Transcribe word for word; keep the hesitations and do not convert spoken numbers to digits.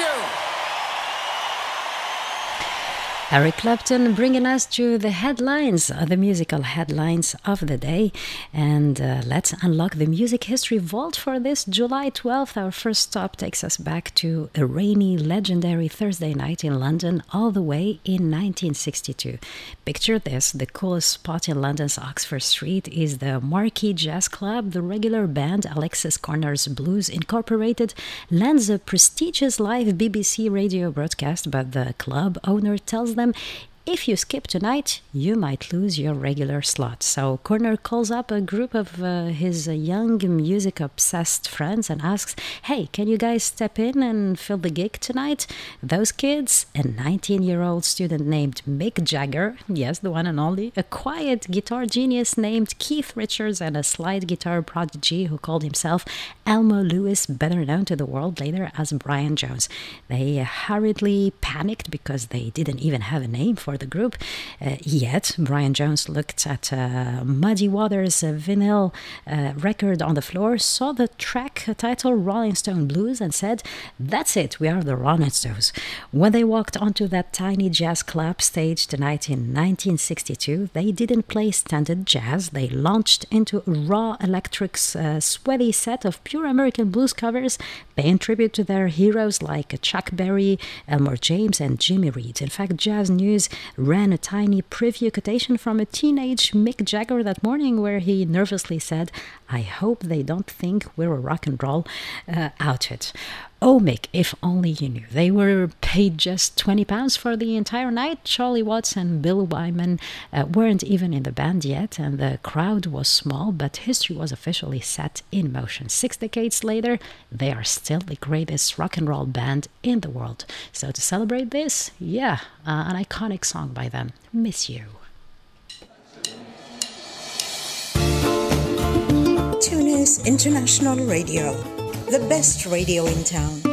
Eric Clapton bringing us to the headlines, uh, the musical headlines of the day. And uh, let's unlock the music history vault for this July twelfth. Our first stop takes us back to a rainy, legendary Thursday night in London, all the way in nineteen sixty-two. Picture this, the coolest spot in London's Oxford Street is the Marquee Jazz Club. The regular band, Alexis Corner's Blues Incorporated, lands a prestigious live B B C radio broadcast, but the club owner tells them, if you skip tonight, you might lose your regular slot. So Corner calls up a group of uh, his uh, young music-obsessed friends and asks, hey, can you guys step in and fill the gig tonight? Those kids, a nineteen-year-old student named Mick Jagger, yes, the one and only, a quiet guitar genius named Keith Richards, and a slide guitar prodigy who called himself Elmo Lewis, better known to the world later as Brian Jones. They hurriedly panicked because they didn't even have a name for the group. Uh, yet, Brian Jones looked at uh, Muddy Waters' uh, vinyl uh, record on the floor, saw the track title Rolling Stone Blues, and said, that's it, we are the Rolling Stones. When they walked onto that tiny jazz club stage tonight in nineteen sixty-two, they didn't play standard jazz. They launched into Raw Electric's uh, sweaty set of pure American blues covers, paying tribute to their heroes like Chuck Berry, Elmore James, and Jimmy Reed. In fact, Jazz News ran a tiny preview quotation from a teenage Mick Jagger that morning where he nervously said, I hope they don't think we're a rock and roll uh, outfit. Oh, Mick, if only you knew. They were paid just twenty pounds for the entire night. Charlie Watts and Bill Wyman uh, weren't even in the band yet, and the crowd was small, but history was officially set in motion. Six decades later, they are still the greatest rock and roll band in the world. So to celebrate this, yeah, uh, an iconic song by them, Miss You. Tunis International Radio, the best radio in town.